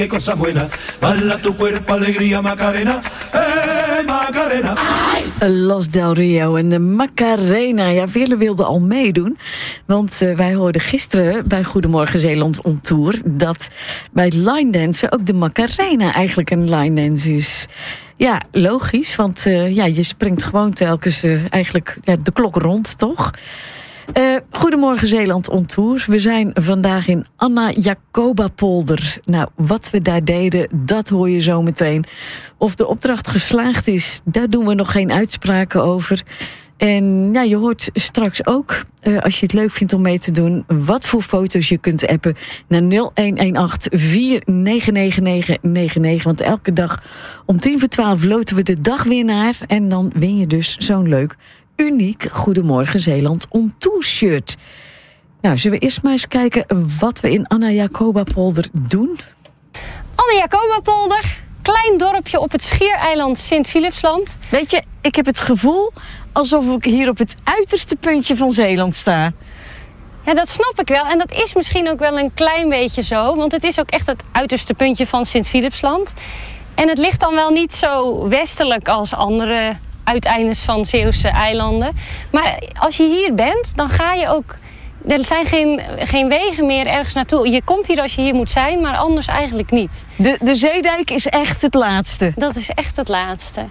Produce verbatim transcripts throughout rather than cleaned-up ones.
Cosa buena, bala tu cuerpo, alegría, Macarena, eh, Macarena. Los Del Rio en de Macarena. Ja, velen wilden al meedoen. Want uh, wij hoorden gisteren bij Goedemorgen Zeeland on Tour dat bij line dansen ook de Macarena eigenlijk een line dance is. Ja, logisch, want uh, ja, je springt gewoon telkens uh, eigenlijk ja, de klok rond, toch? Uh, Goedemorgen Zeeland on Tour. We zijn vandaag in Anna Jacoba Polder. Nou, wat we daar deden, dat hoor je zo meteen. Of de opdracht geslaagd is, daar doen we nog geen uitspraken over. En ja, je hoort straks ook, uh, als je het leuk vindt om mee te doen, wat voor foto's je kunt appen naar nul een een acht vier negen negen negen negen negen. Want elke dag om tien voor twaalf loten we de dagwinnaar. En dan win je dus zo'n leuk, uniek Goedemorgen Zeeland on Tour shirt. Nou, zullen we eerst maar eens kijken wat we in Anna Jacoba Polder doen? Anna Jacoba Polder, klein dorpje op het schiereiland Sint-Philipsland. Weet je, ik heb het gevoel alsof ik hier op het uiterste puntje van Zeeland sta. Ja, dat snap ik wel. En dat is misschien ook wel een klein beetje zo. Want het is ook echt het uiterste puntje van Sint-Philipsland. En het ligt dan wel niet zo westelijk als andere uiteindes van Zeeuwse eilanden. Maar als je hier bent, dan ga je ook... Er zijn geen, geen wegen meer ergens naartoe. Je komt hier als je hier moet zijn, maar anders eigenlijk niet. De, de zeedijk is echt het laatste. Dat is echt het laatste.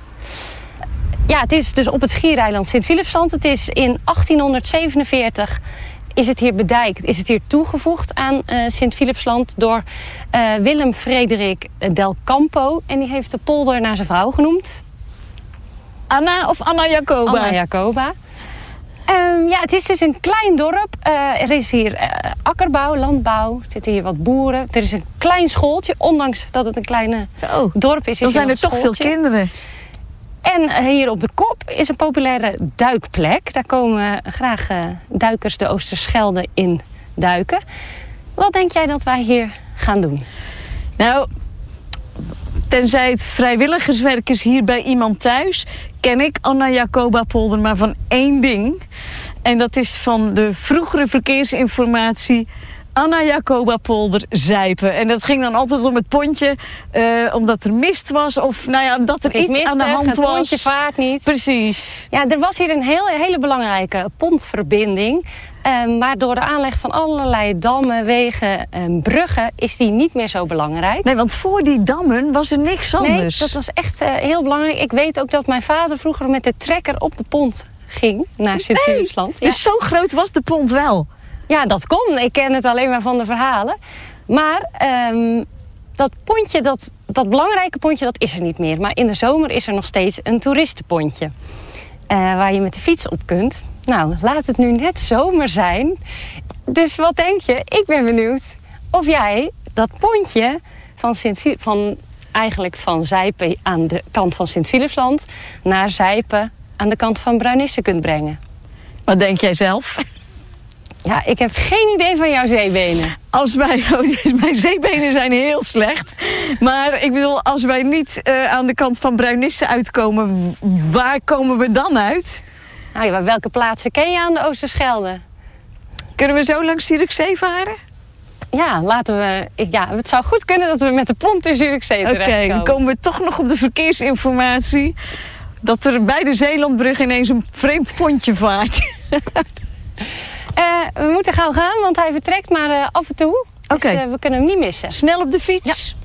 Ja, het is dus op het schiereiland Sint-Philipsland. Het is in achttienhonderdzevenenveertig is het hier bedijkt, is het hier toegevoegd aan uh, Sint-Philipsland door uh, Willem Frederik del Campo. En die heeft de polder naar zijn vrouw genoemd. Anna of Anna Jacoba? Anna Jacoba. Um, ja, het is dus een klein dorp. Uh, er is hier uh, akkerbouw, landbouw. Er zitten hier wat boeren. Er is een klein schooltje, ondanks dat het een kleine Zo, dorp is. is dan zijn er toch schooltje. veel kinderen. En hier op de kop is een populaire duikplek. Daar komen graag uh, duikers de Oosterschelde in duiken. Wat denk jij dat wij hier gaan doen? Nou, tenzij het vrijwilligerswerk is hier bij iemand thuis, ken ik Anna Jacoba Polder maar van één ding. En dat is van de vroegere verkeersinformatie Anna Jacoba Polder Zijpen. En dat ging dan altijd om het pontje, uh, omdat er mist was of nou ja, dat er iets mistig, aan de hand het was. Het pontje vaart niet. Precies. Ja, er was hier een heel, hele belangrijke pontverbinding. Um, maar door de aanleg van allerlei dammen, wegen en bruggen is die niet meer zo belangrijk. Nee, want voor die dammen was er niks anders. Nee, dat was echt uh, heel belangrijk. Ik weet ook dat mijn vader vroeger met de trekker op de pont ging naar Sint-Philipsland. Nee, dus ja. Zo groot was de pont wel? Ja, dat kon. Ik ken het alleen maar van de verhalen. Maar um, dat pontje, dat, dat belangrijke pontje, dat is er niet meer. Maar in de zomer is er nog steeds een toeristenpontje. Uh, waar je met de fiets op kunt. Nou, laat het nu net zomer zijn. Dus wat denk je? Ik ben benieuwd of jij dat pontje van, Sint van eigenlijk van Zijpen aan de kant van Sint-Philipsland naar Zijpen aan de kant van Bruinisse kunt brengen. Wat denk jij zelf? Ja, ik heb geen idee van jouw zeebenen. Als wij, mijn zeebenen zijn heel slecht. Maar ik bedoel, als wij niet uh, aan de kant van Bruinisse uitkomen, waar komen we dan uit? Nou ja, welke plaatsen ken je aan de Oosterschelde? Kunnen we zo langs Zierikzee varen? Ja, laten we. Ja, het zou goed kunnen dat we met de pont in Zierikzee terechtkomen. Oké, dan komen we toch nog op de verkeersinformatie dat er bij de Zeelandbrug ineens een vreemd pontje vaart. Uh, we moeten gauw gaan, want hij vertrekt maar uh, af en toe. Oké. Dus uh, we kunnen hem niet missen. Snel op de fiets. Ja.